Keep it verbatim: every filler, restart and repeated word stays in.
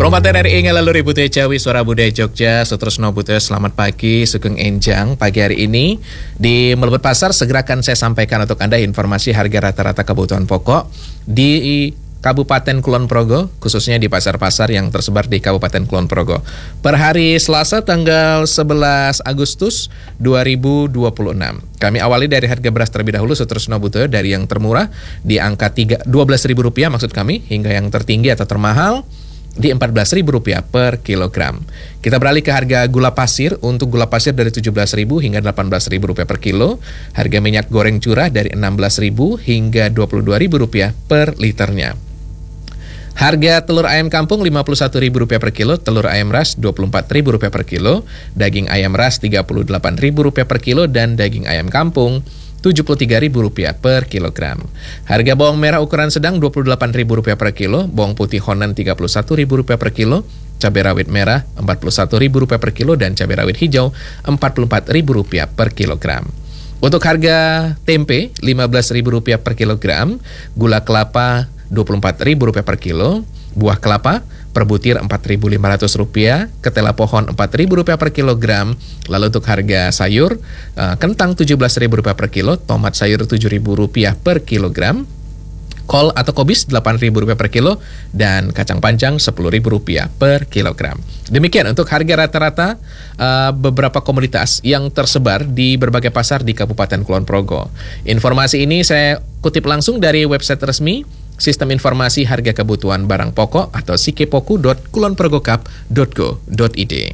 Promaten R I ngalaluri Budaya Jawi Suara Budaya Jogja Sutresno Budaya. Selamat pagi Sugeng Enjang. Pagi hari ini di Melebet Pasar segera akan saya sampaikan untuk Anda informasi harga rata-rata kebutuhan pokok di Kabupaten Kulon Progo, khususnya di pasar-pasar yang tersebar di Kabupaten Kulon Progo. Per hari Selasa tanggal sebelas Agustus dua ribu dua puluh enam. Kami awali dari harga beras terlebih dahulu Sutresno Budaya, dari yang termurah di angka dua belas ribu rupiah maksud kami, hingga yang tertinggi atau termahal di empat belas ribu rupiah per kilogram. Kita beralih ke harga gula pasir. Untuk gula pasir dari tujuh belas ribu hingga delapan belas ribu rupiah per kilo. Harga minyak goreng curah dari enam belas ribu hingga dua puluh dua ribu rupiah per liternya. Harga telur ayam kampung lima puluh satu ribu rupiah per kilo, telur ayam ras dua puluh empat ribu rupiah per kilo, daging ayam ras tiga puluh delapan ribu rupiah per kilo, dan daging ayam kampung tujuh puluh tiga ribu rupiah per kilogram. Harga bawang merah ukuran sedang dua puluh delapan ribu rupiah per kilo, bawang putih Honan tiga puluh satu ribu rupiah per kilo, cabai rawit merah empat puluh satu ribu rupiah per kilo, dan cabai rawit hijau empat puluh empat ribu rupiah per kilogram. Untuk harga tempe lima belas ribu rupiah per kilogram, gula kelapa dua puluh empat ribu rupiah per kilo, buah kelapa per butir empat ribu lima ratus rupiah, ketela pohon empat ribu rupiah per kilogram. Lalu untuk harga sayur, uh, kentang tujuh belas ribu rupiah per kilo, tomat sayur tujuh ribu rupiah per kilogram, kol atau kobis delapan ribu rupiah per kilo, dan kacang panjang sepuluh ribu rupiah per kilogram. Demikian untuk harga rata-rata uh, beberapa komoditas yang tersebar di berbagai pasar di Kabupaten Kulon Progo. Informasi ini saya kutip langsung dari website resmi Sistem Informasi Harga Kebutuhan Barang Pokok atau sikepoku dot kulonprogokap dot go dot i d.